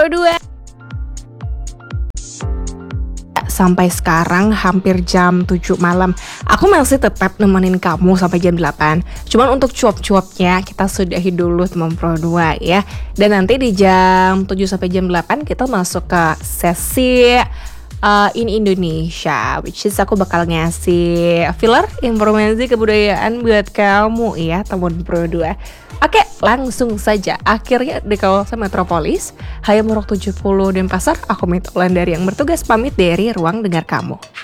Pro 2. Sampai sekarang hampir jam 7 malam. Aku masih tetap nemenin kamu sampai jam 8. Cuman untuk cuap-cuapnya kita sudahi dulu teman Pro 2 ya. Dan nanti di jam 7 sampai jam 8 kita masuk ke sesi in Indonesia, which is aku bakal ngasih filler informasi kebudayaan buat kamu ya teman Pro 2. Oke, langsung saja. Akhirnya di kawasan Metropolis, Hayam Murok 70 Denpasar, aku Mita Wulandari yang bertugas pamit dari ruang dengar kamu.